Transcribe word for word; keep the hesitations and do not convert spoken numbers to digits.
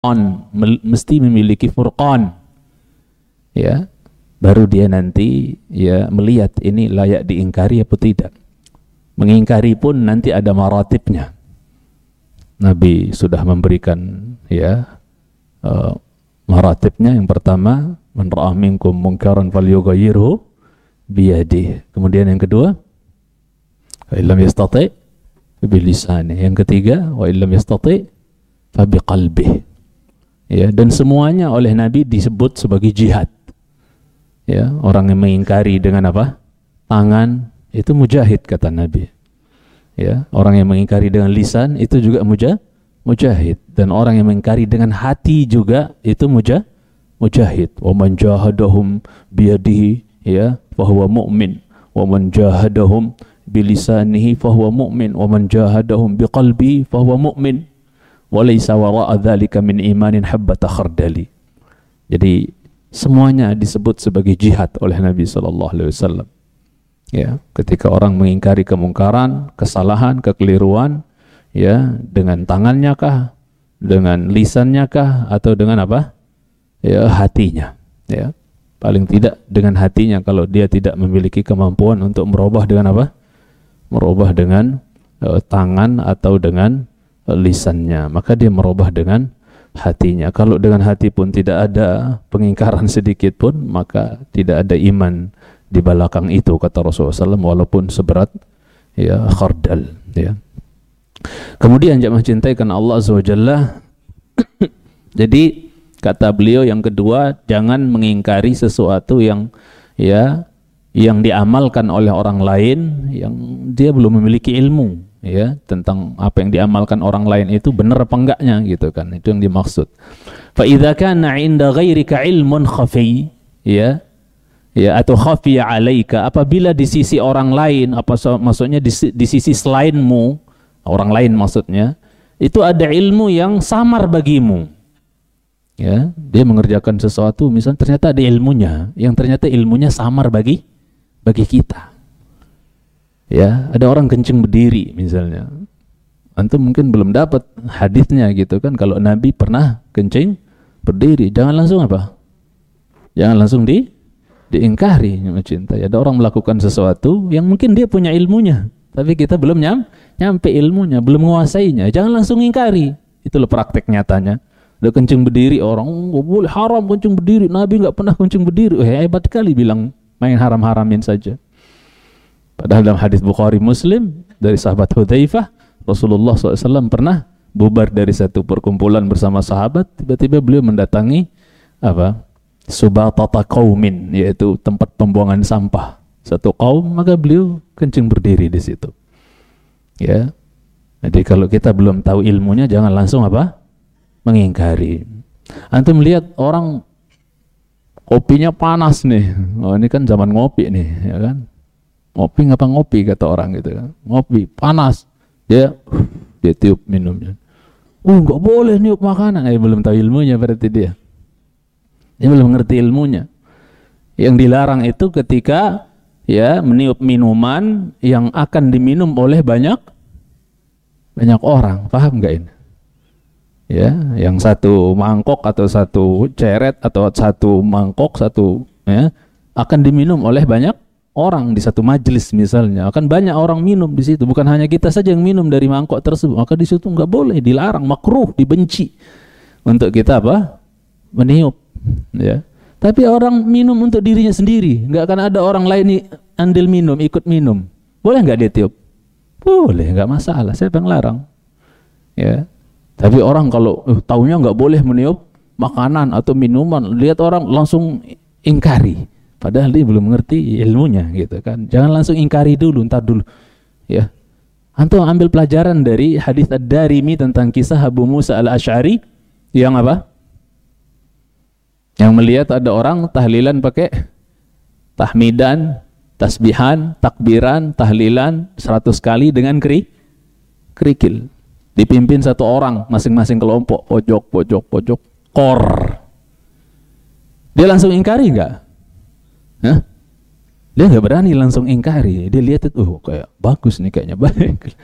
on, mesti memiliki furqan, ya, baru dia nanti ya melihat ini layak diingkari apa tidak. Mengingkari pun nanti ada maratibnya. Nabi sudah memberikan ya uh, maratibnya. Yang pertama, man ra'a minkum munkaran falyughayyirhu biyadihi. Kemudian yang kedua, wa illam yastati' bilisanihi. Yang ketiga, wa illam yastati' fa biqalbihi. Ya, dan semuanya oleh Nabi disebut sebagai jihad. Ya, orang yang mengingkari dengan apa? Tangan, itu mujahid kata Nabi. Ya, orang yang mengingkari dengan lisan itu juga muja, mujahid. Dan orang yang mengingkari dengan hati juga itu muja, mujahid. Wa man jahadahum biyadihi ya fahuwa mu'min. Wa man jahadahum bilisanihi fahuwa mu'min. Wa man jahadahum biqalbihi fahuwa mu'min. Walaysa wara'a dzalika min imanin habbata khardali. Jadi semuanya disebut sebagai jihad oleh Nabi sallallahu alaihi wasallam. Ya, ketika orang mengingkari kemungkaran, kesalahan, kekeliruan, ya, dengan tangannya kah, dengan lisannya kah, atau dengan apa? Ya, hatinya. Ya, paling tidak dengan hatinya kalau dia tidak memiliki kemampuan untuk merubah dengan apa? Merubah dengan uh, tangan atau dengan uh, lisannya, maka dia merubah dengan hatinya. Kalau dengan hati pun tidak ada pengingkaran sedikit pun, maka tidak ada iman di belakang itu, kata Rasulullah shallallahu alaihi wasallam, walaupun seberat ya khardal. Ya. Kemudian jamaah cintai karena Allah azza wa jalla. Jadi kata beliau yang kedua, jangan mengingkari sesuatu yang ya yang diamalkan oleh orang lain yang dia belum memiliki ilmu ya tentang apa yang diamalkan orang lain itu benar apa enggaknya gitu kan. Itu yang dimaksud. Fa idza kana 'inda ghairika ilmun khafi ya ya atau khafiya 'alaika, apabila di sisi orang lain, apa so, maksudnya di, di sisi selainmu, orang lain maksudnya, itu ada ilmu yang samar bagimu. Ya, dia mengerjakan sesuatu misalnya ternyata ada ilmunya yang ternyata ilmunya samar bagi bagi kita. Ya, ada orang kencing berdiri misalnya. Antum mungkin belum dapat hadisnya gitu kan, kalau Nabi pernah kencing berdiri, jangan langsung apa? Jangan langsung di diingkari. Mencintai. Ada orang melakukan sesuatu yang mungkin dia punya ilmunya, tapi kita belum nyam, nyampe ilmunya, belum menguasainya. Jangan langsung ingkari. Itulah praktek nyatanya. Udah kencing berdiri, orang oh, boleh haram kencing berdiri, Nabi nggak pernah kencing berdiri. Oh, hebat kali bilang main haram-haramin saja. Padahal dalam hadis Bukhari Muslim dari sahabat Hudzaifah, Rasulullah shallallahu alaihi wasallam pernah bubar dari satu perkumpulan bersama sahabat, tiba-tiba beliau mendatangi apa? Subatata qaumin, yaitu tempat pembuangan sampah satu kaum, maka beliau kencing berdiri di situ. Ya. Jadi kalau kita belum tahu ilmunya jangan langsung apa? Mengingkari. Antum lihat orang kopinya panas nih. Oh, ini kan zaman ngopi nih, ya kan? Ngopi ngapa ngopi kata orang gitu kan. Ngopi panas. Dia dia tiup minumnya. Oh, enggak boleh niup makanan. Eh, belum tahu ilmunya berarti dia. Dia belum mengerti ilmunya. Yang dilarang itu ketika ya meniup minuman yang akan diminum oleh banyak banyak orang. Paham nggak ini? Ya, yang satu mangkok atau satu ceret atau satu mangkok satu ya akan diminum oleh banyak orang di satu majelis misalnya. Akan banyak orang minum di situ. Bukan hanya kita saja yang minum dari mangkok tersebut. Maka di situ nggak boleh, dilarang, makruh, dibenci untuk kita apa? Meniup. Ya, tapi orang minum untuk dirinya sendiri, nggak akan ada orang lain nih andil minum, ikut minum. Boleh nggak dia tiup? Boleh, nggak masalah. Siapa yang larang? Ya, tapi orang kalau uh, taunya nggak boleh meniup makanan atau minuman, lihat orang langsung ingkari, padahal dia belum mengerti ilmunya, gitu kan? Jangan langsung ingkari dulu, entar dulu. Ya, antum ambil pelajaran dari hadis Ad-Darimi tentang kisah Abu Musa Al-Asy'ari yang apa? Yang melihat ada orang tahlilan pakai tahmidan, tasbihan, takbiran, tahlilan seratus kali dengan keri, kerikil. Dipimpin satu orang, masing-masing kelompok, pojok, pojok, pojok, kor. Dia langsung ingkari nggak? Hah? Dia nggak berani langsung ingkari. Dia lihat itu, oh, kayak bagus nih, kayaknya baik.